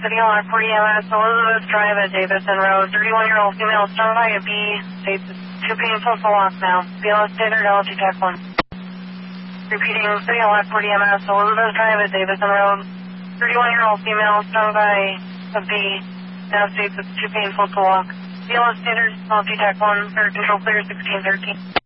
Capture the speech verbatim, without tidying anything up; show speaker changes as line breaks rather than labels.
City Hall at forty M S, Elizabeth Drive at Davison Road. thirty-one-year-old female stung by a bee. States it's too painful to walk now. B L S standard L T Tech one. Repeating, City Hall at forty M S, Elizabeth Drive at Davison Road. thirty-one-year-old female stung by a bee. Now states it's too painful to walk. B L S standard L T Tech one, air control clear sixteen thirteen.